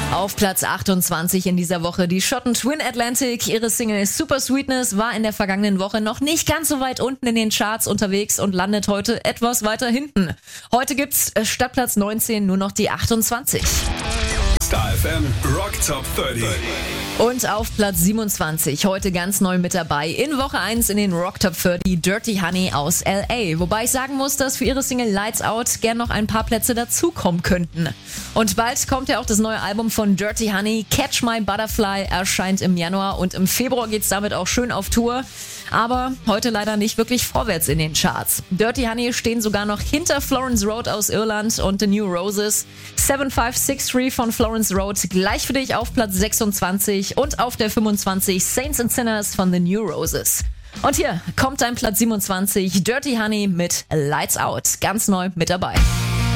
Auf Platz 28 in dieser Woche die Schotten Twin Atlantic. Ihre Single Super Sweetness war in der vergangenen Woche noch nicht ganz so weit unten in den Charts unterwegs und landet heute etwas weiter hinten. Heute gibt's statt Platz 19 nur noch die 28. Star FM Rock Top 30. Und auf Platz 27, heute ganz neu mit dabei, in Woche 1 in den Rock Top 30, Dirty Honey aus L.A. Wobei ich sagen muss, dass für ihre Single Lights Out gern noch ein paar Plätze dazukommen könnten. Und bald kommt ja auch das neue Album von Dirty Honey, Catch My Butterfly, erscheint im Januar und im Februar geht's damit auch schön auf Tour. Aber heute leider nicht wirklich vorwärts in den Charts. Dirty Honey stehen sogar noch hinter Florence Road aus Irland und The New Roses. 7563 von Florence Road gleich für dich auf Platz 26 und auf der 25 Saints and Sinners von The New Roses. Und hier kommt dein Platz 27, Dirty Honey mit Lights Out, ganz neu mit dabei.